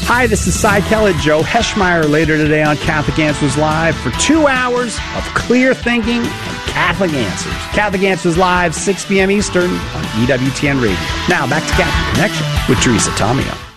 Hi, this is Cy Kellett, Joe Heschmeyer later today on Catholic Answers Live for 2 hours of clear thinking and Catholic Answers. Catholic Answers Live, 6 p.m. Eastern on EWTN Radio. Now, back to Catholic Connection with Teresa Tomeo.